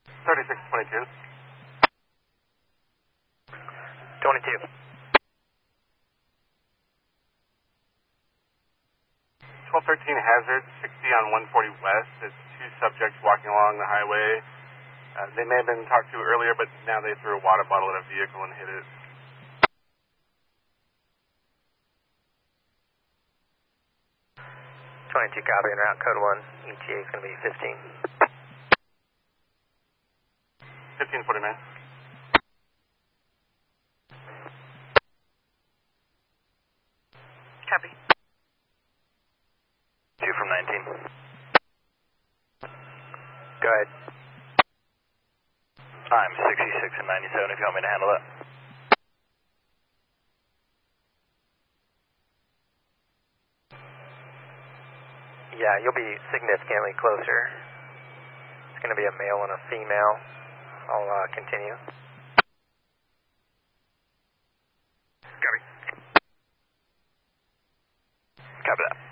3622. 22. 1213 Hazard, 60 on 140 West. There's two subjects walking along the highway. They may have been talked to earlier, but now they threw a water bottle at a vehicle and hit it. Copy, en route, code 1. ETA is going to be 15. 1549. Copy. 2 from 19. Go ahead. I'm 66 and 97 if you want me to handle that. Yeah, you'll be significantly closer. It's going to be a male and a female. I'll continue. Copy. Copy that.